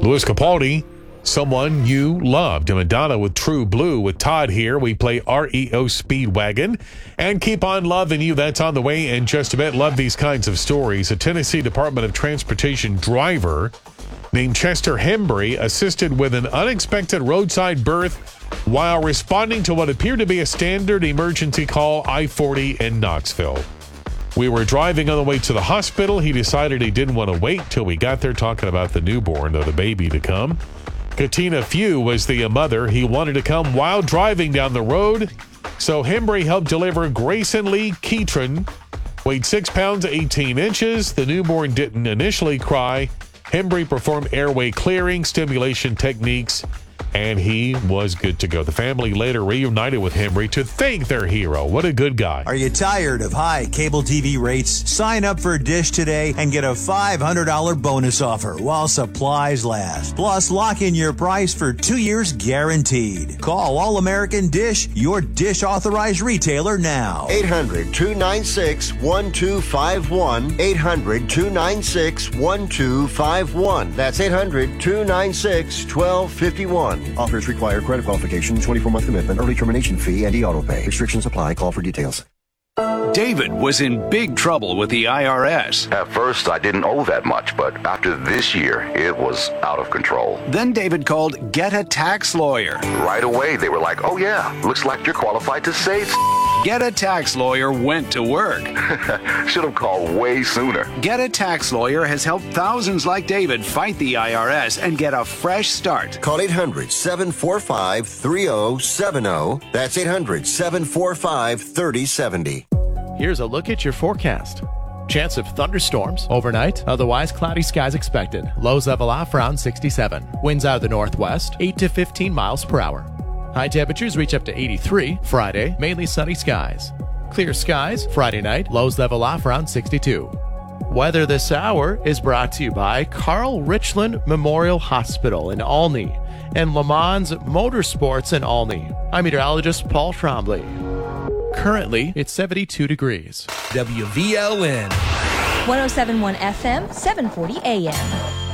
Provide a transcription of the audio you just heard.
Louis Capaldi, Someone You Loved. And Madonna with True Blue. With Todd here, we play REO Speedwagon. And Keep On Loving You. That's on the way in just a bit. Love these kinds of stories. A Tennessee Department of Transportation driver named Chester Hembry assisted with an unexpected roadside birth while responding to what appeared to be a standard emergency call I-40 in Knoxville. We were driving on the way to the hospital. He decided he didn't want to wait till we got there, talking about the newborn or the baby to come. Katina Few was the mother. He wanted to come while driving down the road. So Hembry helped deliver Grayson Lee Keatron, weighed 6 pounds, 18 inches. The newborn didn't initially cry. Hembry performed airway clearing, stimulation techniques, and he was good to go. The family later reunited with Hembry to thank their hero. What a good guy. Are you tired of high cable TV rates? Sign up for Dish today and get a $500 bonus offer while supplies last. Plus, lock in your price for 2 years guaranteed. Call All American Dish, your Dish authorized retailer now. 800-296-1251. 800-296-1251. That's 800-296-1251. Offers require credit qualification, 24-month commitment, early termination fee, and e-auto pay. Restrictions apply. Call for details. David was in big trouble with the IRS. At first, I didn't owe that much, but after this year, it was out of control. Then David called Get a Tax Lawyer. Right away, they were like, oh yeah, looks like you're qualified to save. Get a Tax Lawyer went to work. Should have called way sooner. Get a Tax Lawyer has helped thousands like David fight the IRS and get a fresh start. Call 800-745-3070. That's 800-745-3070. Here's a look at your forecast. Chance of thunderstorms overnight. Otherwise, cloudy skies expected. Lows level off around 67. Winds out of the northwest, 8 to 15 miles per hour. High temperatures reach up to 83. Friday, mainly sunny skies. Clear skies Friday night. Lows level off around 62. Weather this hour is brought to you by Carl Richland Memorial Hospital in Olney and Le Mans Motorsports in Olney. I'm meteorologist Paul Trombley. Currently, it's 72 degrees. WVLN 107.1 FM, 740 AM.